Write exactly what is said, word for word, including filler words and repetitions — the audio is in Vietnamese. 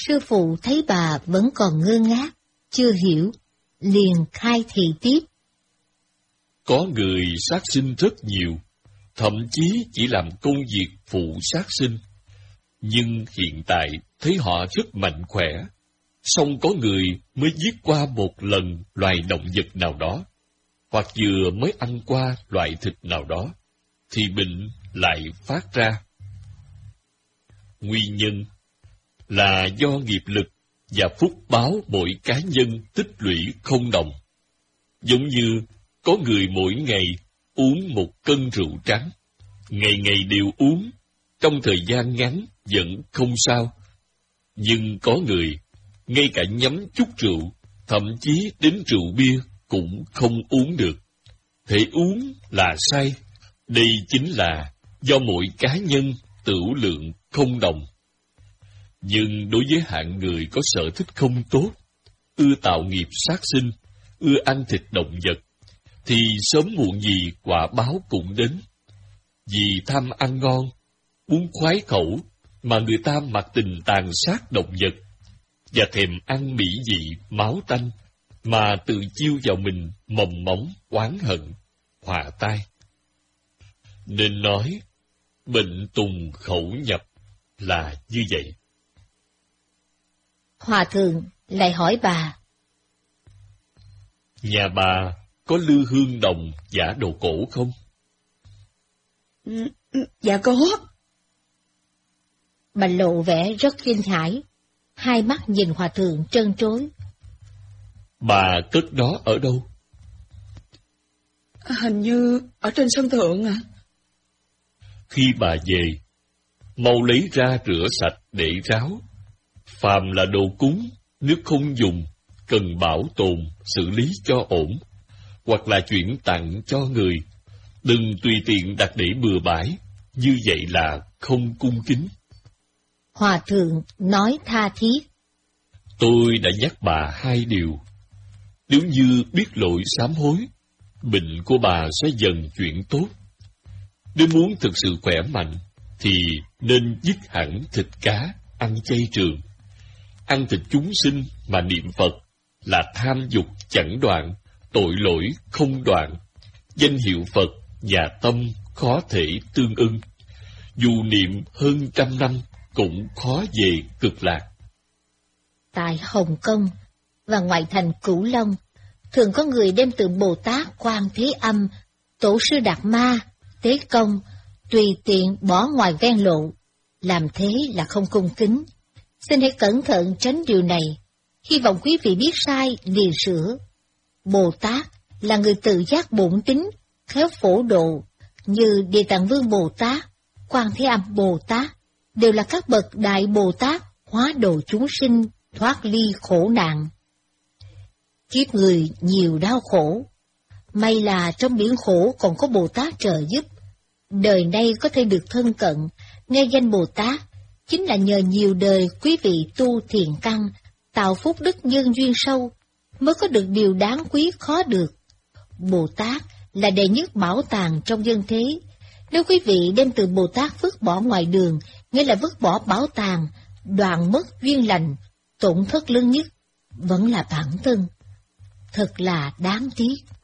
Sư phụ thấy bà vẫn còn ngơ ngác, chưa hiểu, liền khai thị tiếp. Có người sát sinh rất nhiều, thậm chí chỉ làm công việc phụ sát sinh. Nhưng hiện tại thấy họ rất mạnh khỏe, song có người mới giết qua một lần loài động vật nào đó, hoặc vừa mới ăn qua loại thịt nào đó, thì bệnh lại phát ra. Nguyên nhân là do nghiệp lực và phúc báo mỗi cá nhân tích lũy không đồng. Giống như có người mỗi ngày uống một cân rượu trắng, ngày ngày đều uống, trong thời gian ngắn vẫn không sao. Nhưng có người, ngay cả nhắm chút rượu, thậm chí đến rượu bia cũng không uống được. Thể uống là say, đây chính là do mỗi cá nhân tửu lượng không đồng. Nhưng đối với hạng người có sở thích không tốt, ưa tạo nghiệp sát sinh, ưa ăn thịt động vật, thì sớm muộn gì quả báo cũng đến. Vì tham ăn ngon, muốn khoái khẩu, mà người ta mặc tình tàn sát động vật, và thèm ăn mỹ vị, máu tanh, mà tự chiêu vào mình mầm móng, oán hận, họa tai. Nên nói, bệnh tùng khẩu nhập là như vậy. Hòa thượng lại hỏi bà. Nhà bà có lư hương đồng giả đồ cổ không? Dạ có. Bà lộ vẻ rất kinh hãi, hai mắt nhìn hòa thượng trân trối. Bà cất nó ở đâu? Hình như ở trên sân thượng ạ. À? Khi bà về, mau lấy ra rửa sạch để ráo. Phàm là đồ cúng, nếu không dùng, cần bảo tồn, xử lý cho ổn, hoặc là chuyển tặng cho người. Đừng tùy tiện đặt để bừa bãi, như vậy là không cung kính. Hòa thượng nói tha thiết. Tôi đã nhắc bà hai điều. Nếu như biết lỗi sám hối, bệnh của bà sẽ dần chuyển tốt. Nếu muốn thực sự khỏe mạnh, thì nên dứt hẳn thịt cá, ăn chay trường. Ăn thịt chúng sinh mà niệm Phật là tham dục chẳng đoạn, tội lỗi không đoạn. Danh hiệu Phật và tâm khó thể tương ưng. Dù niệm hơn trăm năm cũng khó về cực lạc. Tại Hồng Kông và ngoại thành Cửu Long, thường có người đem tượng Bồ Tát Quan Thế Âm, Tổ sư Đạt Ma, Tế Công, tùy tiện bỏ ngoài ven lộ. Làm thế là không cung kính. Xin hãy cẩn thận tránh điều này. Hy vọng quý vị biết sai, liền sửa. Bồ Tát là người tự giác bổn tính, khéo phổ độ, như Địa Tạng Vương Bồ Tát, Quan Thế Âm Bồ Tát, đều là các bậc đại Bồ Tát hóa độ chúng sinh, thoát ly khổ nạn. Kiếp người nhiều đau khổ, may là trong biển khổ còn có Bồ Tát trợ giúp. Đời nay có thể được thân cận, nghe danh Bồ Tát, chính là nhờ nhiều đời quý vị tu thiền căn, tạo phúc đức nhân duyên sâu, mới có được điều đáng quý khó được. Bồ Tát là đệ nhất bảo tàng trong nhân thế. Nếu quý vị đem từ Bồ Tát vứt bỏ ngoài đường, nghĩa là vứt bỏ bảo tàng, đoạn mất duyên lành, tổn thất lớn nhất vẫn là bản thân. Thật là đáng tiếc.